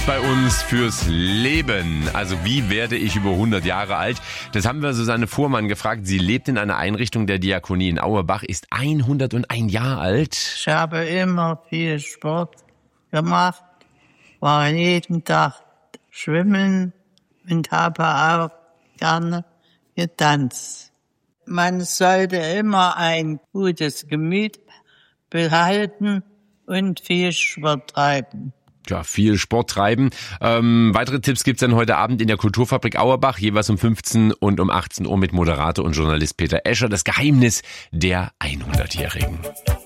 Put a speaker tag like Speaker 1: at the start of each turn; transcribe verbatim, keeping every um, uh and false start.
Speaker 1: Bei uns fürs Leben. Also wie werde ich über hundert Jahre alt? Das haben wir Susanne Fuhrmann gefragt. Sie lebt in einer Einrichtung der Diakonie in Auerbach, ist hunderteins Jahre alt.
Speaker 2: Ich habe immer viel Sport gemacht, war jeden Tag schwimmen und habe auch gerne getanzt. Man sollte immer ein gutes Gemüt behalten und viel Sport treiben.
Speaker 1: Ja, viel Sport treiben. Ähm, weitere Tipps gibt's dann heute Abend in der Kulturfabrik Auerbach, jeweils um fünfzehn und um achtzehn Uhr mit Moderator und Journalist Peter Escher. Das Geheimnis der hundertjährigen.